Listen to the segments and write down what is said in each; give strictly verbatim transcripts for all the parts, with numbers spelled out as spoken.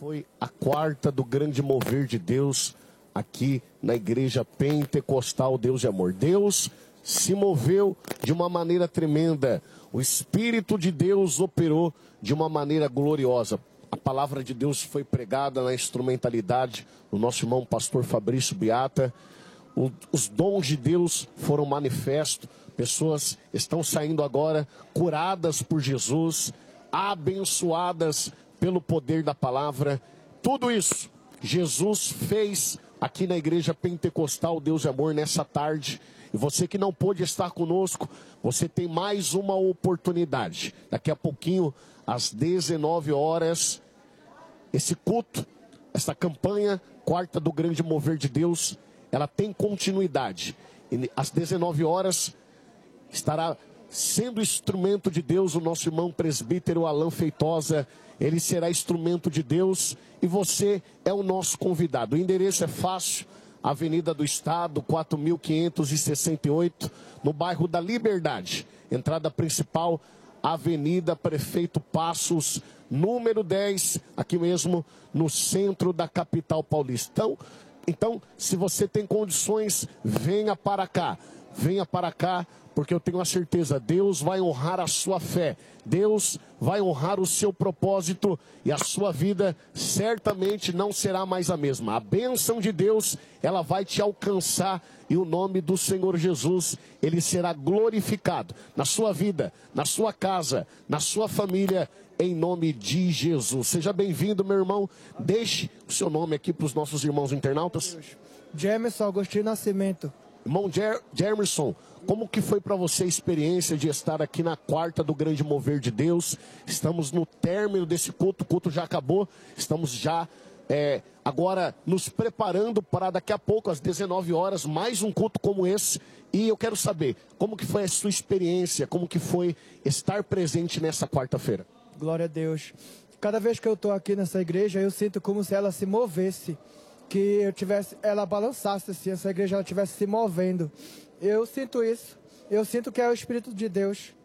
foi a quarta do grande mover de Deus aqui na igreja pentecostal Deus de Amor. Deus se moveu de uma maneira tremenda. O Espírito de Deus operou de uma maneira gloriosa. A palavra de Deus foi pregada na instrumentalidade do nosso irmão pastor Fabrício Beata. O, os dons de Deus foram manifestos. Pessoas estão saindo agora curadas por Jesus, abençoadas pelo poder da palavra. Tudo isso Jesus fez aqui na igreja pentecostal Deus de Amor nessa tarde. E você que não pôde estar conosco, você tem mais uma oportunidade. Daqui a pouquinho, às dezenove horas, esse culto, essa campanha, quarta do grande mover de Deus, ela tem continuidade. E às dezenove horas, estará sendo instrumento de Deus o nosso irmão presbítero Alan Feitosa. Ele será instrumento de Deus e você é o nosso convidado. O endereço é fácil. Avenida do Estado, quatro mil quinhentos e sessenta e oito, no bairro da Liberdade. Entrada principal, Avenida Prefeito Passos, número dez, aqui mesmo no centro da capital paulista. Então, então, se você tem condições, venha para cá. Venha para cá, porque eu tenho a certeza, Deus vai honrar a sua fé. Deus vai honrar o seu propósito e a sua vida certamente não será mais a mesma. A bênção de Deus, ela vai te alcançar e o nome do Senhor Jesus, ele será glorificado na sua vida, na sua casa, na sua família, em nome de Jesus. Seja bem-vindo, meu irmão. Deixe o seu nome aqui para os nossos irmãos internautas. Jamerson Agostinho Nascimento. Irmão Jer Jermerson, como que foi para você a experiência de estar aqui na quarta do grande mover de Deus? Estamos no término desse culto, o culto já acabou, estamos já é, agora nos preparando para daqui a pouco, às dezenove horas, mais um culto como esse. E eu quero saber, como que foi a sua experiência, como que foi estar presente nessa quarta-feira? Glória a Deus. Cada vez que eu estou aqui nessa igreja, eu sinto como se ela se movesse. Que eu tivesse, ela balançasse assim, essa igreja ela estivesse se movendo. Eu sinto isso. Eu sinto que é o Espírito de Deus.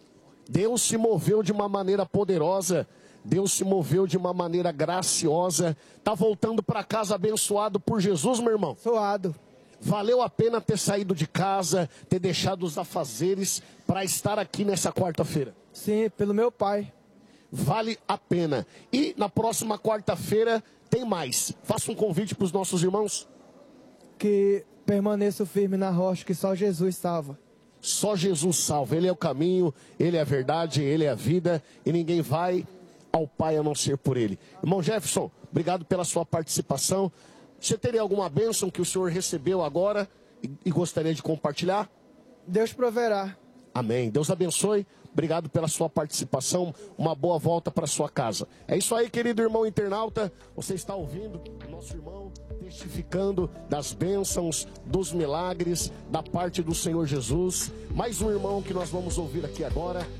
Deus se moveu de uma maneira poderosa. Deus se moveu de uma maneira graciosa. Tá voltando para casa abençoado por Jesus, meu irmão? Suado. Valeu a pena ter saído de casa, ter deixado os afazeres para estar aqui nessa quarta-feira? Sim, pelo meu pai. Vale a pena. E na próxima quarta-feira tem mais. Faça um convite para os nossos irmãos. Que permaneçam firme na rocha, que só Jesus salva. Só Jesus salva. Ele é o caminho, Ele é a verdade, Ele é a vida. E ninguém vai ao Pai a não ser por Ele. Irmão Jefferson, obrigado pela sua participação. Você teria alguma bênção que o senhor recebeu agora e, e gostaria de compartilhar? Deus proverá. Amém. Deus abençoe. Obrigado pela sua participação. Uma boa volta para sua casa. É isso aí, querido irmão internauta. Você está ouvindo o nosso irmão testificando das bênçãos, dos milagres da parte do Senhor Jesus. Mais um irmão que nós vamos ouvir aqui agora.